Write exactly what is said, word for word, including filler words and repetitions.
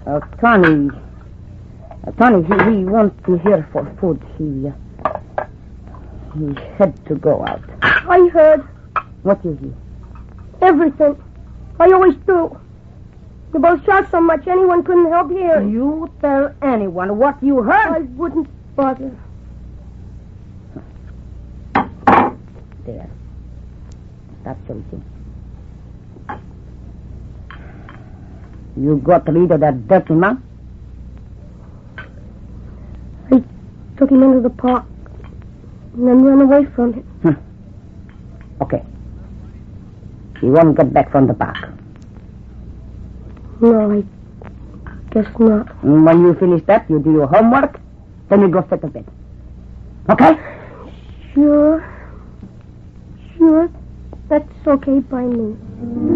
Uh, Tony... Uh, Tony, he, he won't be here for food. He... Uh, he had to go out. I heard. What is he? Everything. I always do. You both shot so much anyone couldn't help hearing. You tell anyone what you heard. I wouldn't bother. There. Stop shaking. You got rid of that dirty man? I took him into the park and then ran away from him. Hmm. Okay. He won't get back from the park. No, I guess not. And when you finish that, you do your homework, then you go sit to bed. Okay? Sure. Sure. That's okay by me.